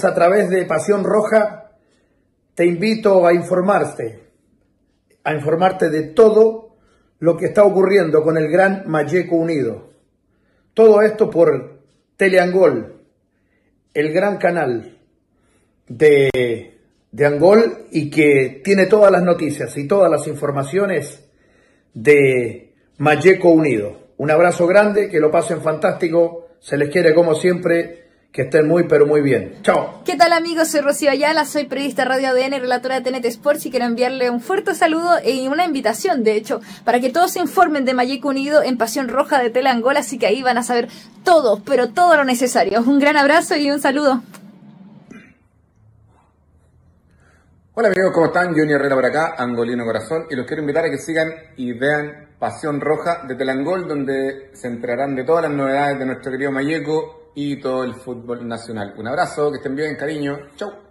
vez a través de Pasión Roja te invito a informarte de todo lo que está ocurriendo con el Gran Malleco Unido. Todo esto por Teleangol, el gran canal de Angol, y que tiene todas las noticias y todas las informaciones de Malleco Unido. Un abrazo grande, que lo pasen fantástico, se les quiere como siempre, que estén muy pero muy bien. Chao. ¿Qué tal, amigos? Soy Rocío Ayala, soy periodista Radio ADN, relatora de TNT Sports, y quiero enviarle un fuerte saludo y una invitación, de hecho, para que todos se informen de Malleco Unido en Pasión Roja de Teleangol, así que ahí van a saber todo, pero todo lo necesario. Un gran abrazo y un saludo. Hola amigos, ¿cómo están? Johnny Herrera por acá, Angolino Corazón, y los quiero invitar a que sigan y vean Pasión Roja de Teleangol, donde se enterarán de todas las novedades de nuestro querido Malleco y todo el fútbol nacional. Un abrazo, que estén bien, cariño, chau.